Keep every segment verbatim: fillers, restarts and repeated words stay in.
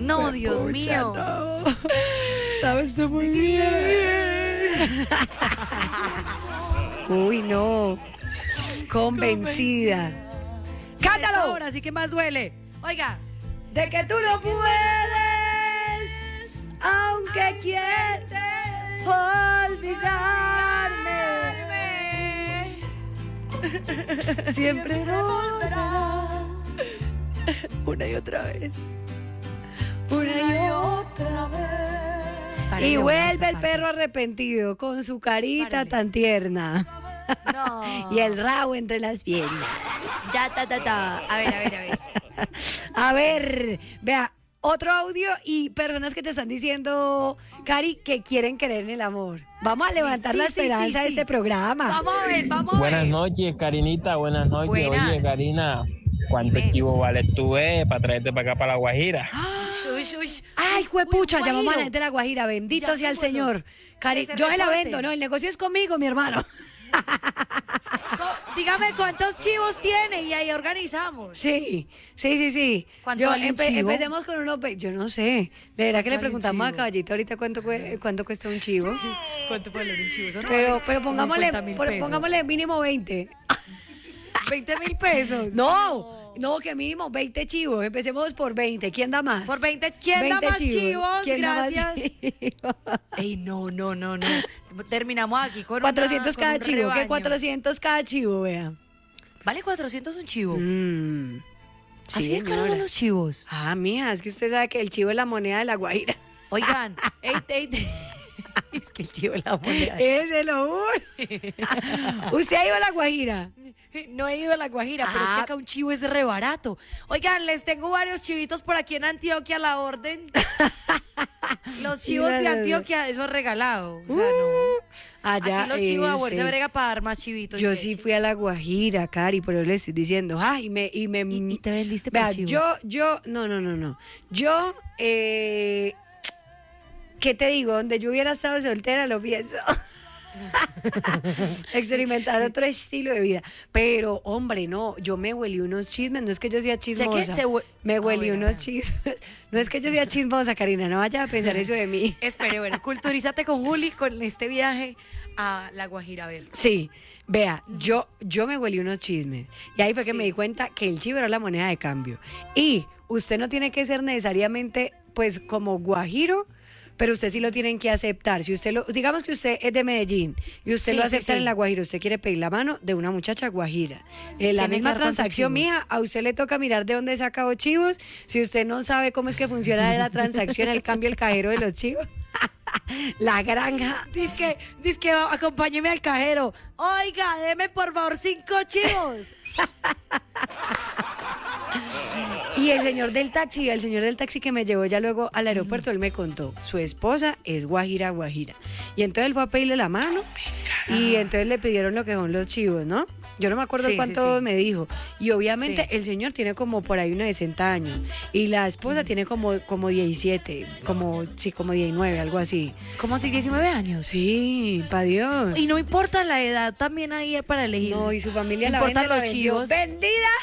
No, Pues, Dios pucha, mío. No. Sabes tú muy bien. Uy, no. Convencida. ¡Cántalo! Ahora sí que más duele. Oiga. De que tú no puedes, aunque quieres olvidarme. Siempre volverás. Una y otra vez. Una y otra vez. Párale, Y bueno, vuelve esta el parte. perro arrepentido con su carita Párale. tan tierna. No. Y el rabo entre las piernas. Ya, ta, ta, ta. A ver, a ver, a ver. A ver, vea, otro audio y personas que te están diciendo, Cari, que quieren creer en el amor. Vamos a levantar Sí, la sí, esperanza sí, de sí. este programa. Vamos a ver, vamos a ver. Buenas noches, Karinita, buenas noches. Buenas. Oye, Karina, ¿cuánto Dime. chivo vale tú eh, para traerte para acá, para La Guajira? Uy, uy, uy. Ay, juepucha, Uy, llamamos a la guajiro. gente de La Guajira. Bendito sea el Llamémoslos. Señor. Cari, Que se yo se la reporten. vendo, ¿no? El negocio es conmigo, mi hermano. Co- Dígame cuántos chivos tiene y ahí organizamos. Sí, sí, sí, sí. ¿Cuánto Yo vale un chivo? Empecemos con unos... ve- Yo no sé. De verdad que le vale un preguntamos a chivo? Caballito ahorita cuánto, cue- cuánto cuesta un chivo. ¿Cuánto puede valer un chivo? Eso no Pero, vale pero pongámosle, cincuenta mil por- pesos. pongámosle mínimo veinte. veinte mil pesos. No, no, que mínimo veinte chivos. Empecemos por veinte. ¿Quién da más? Por veinte. ¿Quién da veinte más chivos? ¿Quién da más Gracias. chivos? Ey, no, no, no, no. Terminamos aquí con cuatrocientos una, cada con un chivo. ¿Qué rebaño. cuatrocientos cada chivo, vea? ¿Vale cuatrocientos un chivo? Mm, ¿Así sí, de caros son señora. los chivos? Ah, mía, es que usted sabe que el chivo es la moneda de la Guajira. Oigan, ey, ey, es que el chivo es la moneda. Ese lo uno. ¿Usted ha ido a la Guajira? No he ido a La Guajira, pero es que Ah. acá un chivo es re barato. Oigan, les tengo varios chivitos por aquí en Antioquia a la orden. Los chivos de Mira, Antioquia, eso es regalado. O sea, Uh, no. allá Aquí los chivos a ese. bolsa brega para dar más chivitos. Yo y sí leche. fui a la Guajira, Cari, pero le estoy diciendo, ah, y me, y me, ¿Y, y te vendiste por vea, chivos? yo, yo, no, no, no, no. Yo, eh, ¿qué te digo? Donde yo hubiera estado soltera, lo pienso. Experimentar otro estilo de vida. Pero, hombre, no, yo me huelí unos chismes, no es que yo sea chismosa. se hue- Me Ah, huelí bueno, unos bueno. chismes. No es que yo sea chismosa, Karina, no vaya a pensar eso de mí. Espere, bueno, culturízate con Juli con este viaje a La Guajira. A ver. Sí, vea, yo, yo me huelí unos chismes. Y ahí fue que Sí. me di cuenta que el chivo era la moneda de cambio. Y usted no tiene que ser necesariamente, pues, como guajiro, pero usted sí lo tienen que aceptar. Si usted lo, digamos que usted es de Medellín y usted Sí, lo sí, acepta sí. en la Guajira, usted quiere pedir la mano de una muchacha guajira. Eh, la Tiene que misma dar cuántos transacción chivos. mía, a usted le toca mirar de dónde saca los chivos. Si usted no sabe cómo es que funciona la transacción, el cambio, el cajero de los chivos. La granja. Dice que, dice que acompáñeme al cajero. Oiga, deme por favor cinco chivos. Y el señor del taxi, el señor del taxi que me llevó ya luego al aeropuerto, él me contó, su esposa es guajira, guajira. Y entonces él fue a pedirle la mano y entonces le pidieron lo que son los chivos, ¿no? Yo no me acuerdo Sí, sí, cuánto sí. me dijo. Y obviamente Sí. el señor tiene como por ahí unos sesenta años y la esposa tiene como, como diecisiete, como, sí, como diecinueve, algo así. ¿Cómo así diecinueve años? Sí, pa' Dios. Y no importa la edad, también ahí es para elegir. No, y su familia No la importan vende, la los vendió. chivos. ¡Vendida!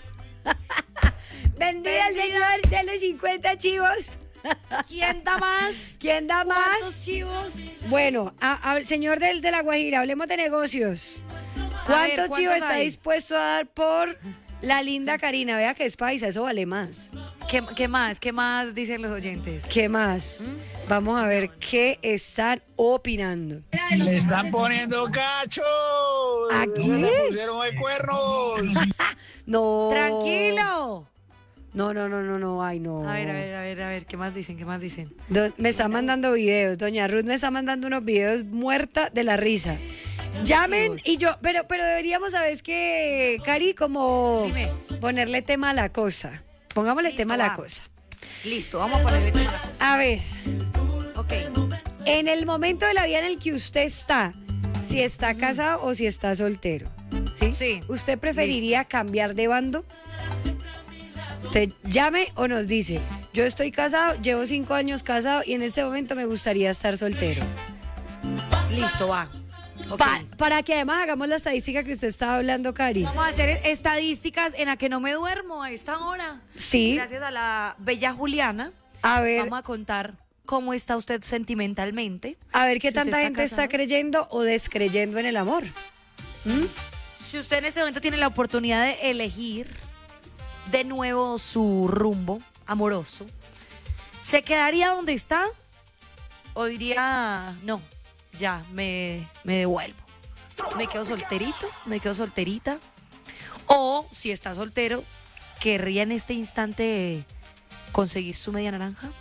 ¡Vendida el señor de los cincuenta chivos! ¿Quién da más? ¿Quién da ¿Cuántos más? chivos? Bueno, a- a- señor del de la Guajira, hablemos de negocios. A ver, ¿Cuánto ¿cuántos chivo está hay? dispuesto a dar por la linda Karina? Vea que es paisa, eso vale más. ¿Qué, qué más? ¿Qué más dicen los oyentes? ¿Qué más? ¿Mm? Vamos a ver qué están opinando. Le están poniendo cachos. ¿A Le quién? pusieron de cuernos. No. Tranquilo. No, no, no, no, no, ay, no. A ver, a ver, a ver, a ver, ¿qué más dicen? ¿Qué más dicen? Do- me está mandando videos, doña Ruth me está mandando unos videos muerta de la risa. Llamen Chivos. y yo, pero pero deberíamos, ¿sabes qué, Cari? Como Dime. ponerle tema a la cosa. Pongámosle Listo, tema a la va. cosa. Listo, vamos a ponerle tema a la cosa. A ver, Ok. en el momento de la vida en el que usted está, si está casado o si está soltero, ¿sí? Sí. ¿Usted preferiría cambiar de bando? Usted llame o nos dice, yo estoy casado, llevo cinco años casado y en este momento me gustaría estar soltero. Listo, va. Ok. Pa- para que además hagamos la estadística que usted estaba hablando, Cari. Vamos a hacer estadísticas en la que no me duermo a esta hora. Sí. Gracias a la bella Juliana. A ver, Vamos a contar cómo está usted sentimentalmente. a ver qué si usted tanta está gente está casado. creyendo o descreyendo en el amor. ¿Mm? Si usted en este momento tiene la oportunidad de elegir de nuevo su rumbo amoroso, ¿se quedaría donde está? ¿O diría, no, ya, me, me devuelvo? ¿Me quedo solterito? ¿Me quedo solterita? O, si está soltero, ¿querría en este instante conseguir su media naranja?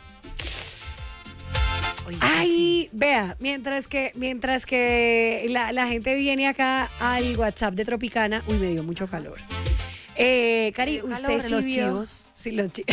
Oye, Ay, vea, mientras que mientras que la, la gente viene acá al WhatsApp de Tropicana, uy, me dio mucho calor. Eh, Cari, ¿Me dio usted calor? sí Los vio- chivos. Sí, los chivos.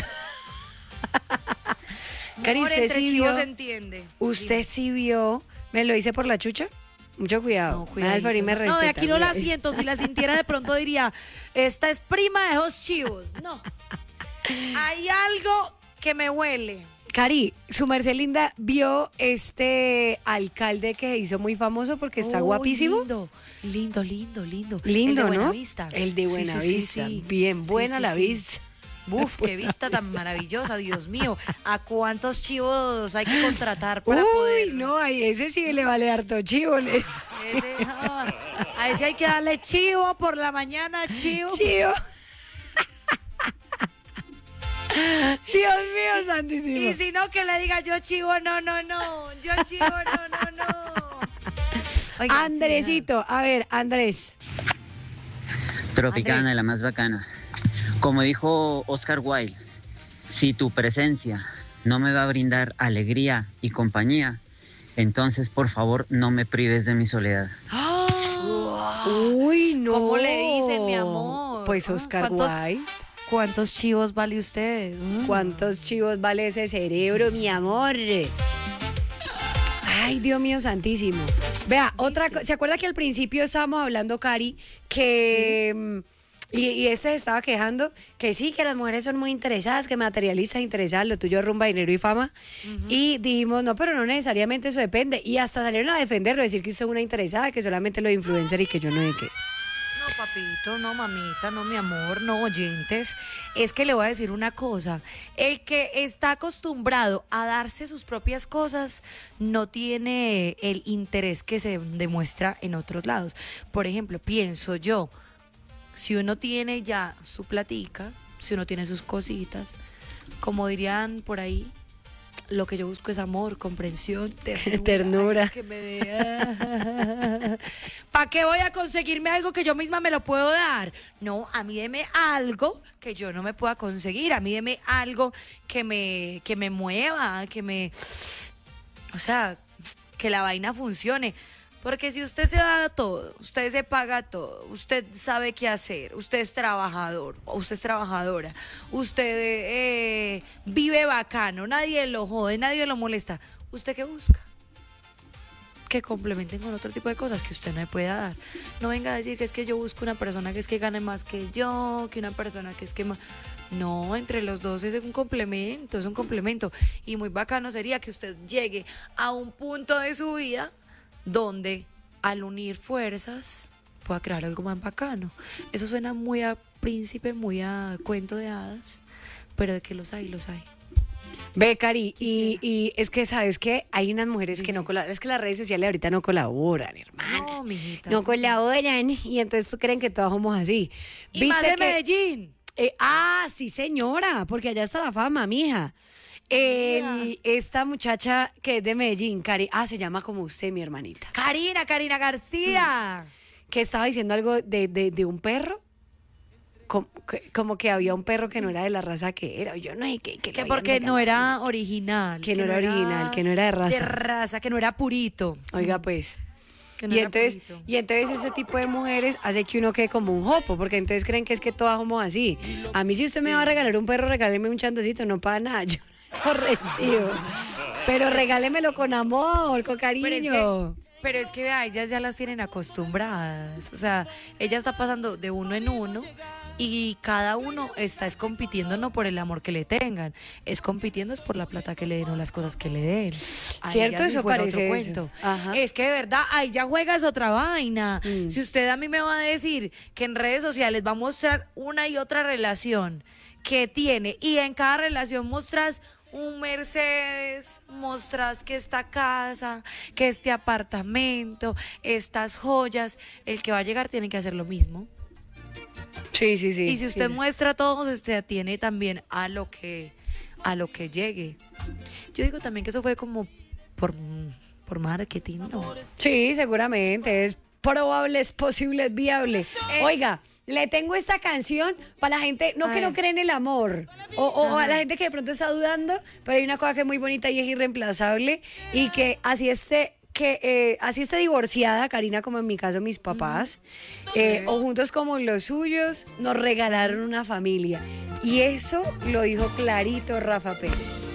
sí. Cari, Amor, usted entre sí chivos vio- se entiende. Usted Dime. sí vio, me lo hice por la chucha. Mucho cuidado. No, Nada, cuidadito. Alfari me No, de respeta, aquí no la cuidado. siento. Si la sintiera de pronto diría, esta es prima de esos chivos. No. Hay algo que me huele. Cari, su merced linda vio este alcalde que se hizo muy famoso porque está Uy, guapísimo. Lindo, lindo, lindo, lindo. Lindo, El de ¿no? Buenavista. El de Sí, sí, Buenavista. sí, sí. Bien Sí, buena sí, la sí. vista. Buf, qué vista tan maravillosa, Dios mío. ¿A cuántos chivos hay que contratar para Uy, poder? no, a ese sí le vale harto chivo. le- Ese, ah, a ese hay que darle chivo por la mañana, chivo. Chivo. Dios mío, santísimo. Y si no, que le diga yo chivo, no, no, no. Yo chivo, no, no, no. Oiga, sí, Andresito, a ver, Andrés. Tropicana, Andrés. la más bacana. Como dijo Oscar Wilde, si tu presencia no me va a brindar alegría y compañía, entonces por favor no me prives de mi soledad. ¡Ah! Uy, no. ¿Cómo le dicen, mi amor? Pues Ah, Oscar ¿cuántos- Wilde. ¿Cuántos chivos vale usted? Mm. ¿Cuántos chivos vale ese cerebro, mi amor? Ay, Dios mío santísimo. Vea, otra cosa. ¿Se acuerda que al principio estábamos hablando, Cari, que... mm, Y, y este se estaba quejando que sí, que las mujeres son muy interesadas, que materialistas, interesadas, lo tuyo es rumba, dinero y fama. Y dijimos, no, pero no necesariamente eso depende. Y hasta salieron a defenderlo, decir que usted es una interesada, que solamente los influencers y que yo no sé qué. No, papito, no, mamita, no, mi amor, no, oyentes. Es que le voy a decir una cosa. El que está acostumbrado a darse sus propias cosas no tiene el interés que se demuestra en otros lados. Por ejemplo, pienso yo, si uno tiene ya su platica, si uno tiene sus cositas, como dirían por ahí, lo que yo busco es amor, comprensión, ternura. Ternura. Ay, que me dé. ¿Para qué voy a conseguirme algo que yo misma me lo puedo dar? No, a mí deme algo que yo no me pueda conseguir. A mí deme algo que me, que me mueva, que me... O sea, que la vaina funcione. Porque si usted se da todo, usted se paga todo, usted sabe qué hacer, usted es trabajador, o usted es trabajadora, usted eh, vive bacano, nadie lo jode, nadie lo molesta, ¿usted qué busca? Que complementen con otro tipo de cosas que usted no me pueda dar. No venga a decir que es que yo busco una persona que es que gane más que yo, que una persona que es que más... No, entre los dos es un complemento, es un complemento. Y muy bacano sería que usted llegue a un punto de su vida donde al unir fuerzas pueda crear algo más bacano. Eso suena muy a príncipe, muy a cuento de hadas, pero de que los hay, los hay. Ve, Cari, y, Quisiera. y es que, ¿sabes qué? Hay unas mujeres que no colaboran. Es que las redes sociales ahorita no colaboran, hermana. No, mijita. No colaboran y entonces creen que todos somos así. Y más de que- Medellín. Eh, ah, sí, señora, porque allá está la fama, mija. El- esta muchacha que es de Medellín, Cari, ah, se llama como usted, mi hermanita, Karina, Karina García. que estaba diciendo algo de, de, de un perro, como que, como que había un perro que no era de la raza que era, o yo no sé qué. Que, le Que habían porque no regalado. era original. Que no era original, que no era de raza. De raza, que no era purito. Oiga, pues. Que no Y era entonces, purito. y entonces ese tipo de mujeres hace que uno quede como un jopo, porque entonces creen que es que todas somos así. A mí si usted me va a regalar un perro, regáleme un chandocito, no para nada, yo lo recibo. Pero regálemelo con amor, con cariño. Pero es que, pero es que vea, ellas ya las tienen acostumbradas. O sea, ella está pasando de uno en uno y cada uno está es compitiendo no por el amor que le tengan, es compitiendo es por la plata que le den o las cosas que le den. Ahí Cierto, ya sí eso juega parece otro eso. cuento. Ajá. Es que de verdad, ahí ya juegas otra vaina. Mm. Si usted a mí me va a decir que en redes sociales va a mostrar una y otra relación que tiene. Y en cada relación mostras un Mercedes, mostras que esta casa, que este apartamento, estas joyas. El que va a llegar tiene que hacer lo mismo. Sí, sí, sí. Y si usted sí, sí. muestra todo, se atiene también a lo que a lo que llegue. Yo digo también que eso fue como por, por marketing, ¿no? Sí, seguramente. Es probable, es posible, es viable. Eh, Oiga, le tengo esta canción para la gente, no A que no ver. cree en el amor, o, o a Ajá. la gente que de pronto está dudando, pero hay una cosa que es muy bonita y es irreemplazable, y que así esté, que eh, así esté divorciada, Karina, como en mi caso mis papás, eh, o juntos como los suyos, nos regalaron una familia. Y eso lo dijo clarito Rafa Pérez.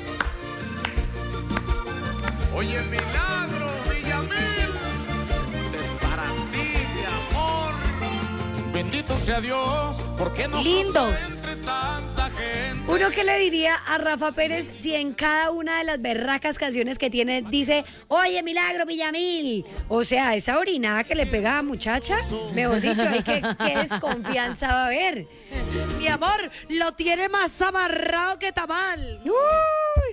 Oye, milagro, Villamil, es para ti, mi amor. Bendito sea Dios, porque no Lindos. entre tanta gente. Uno que le diría a Rafa Pérez si en cada una de las berracas canciones que tiene dice, oye, milagro, Villamil. O sea, esa orinada que le pega a muchacha, mejor dicho, hay que, qué desconfianza va a haber. Mi amor, lo tiene más amarrado que tamal. ¡Uh!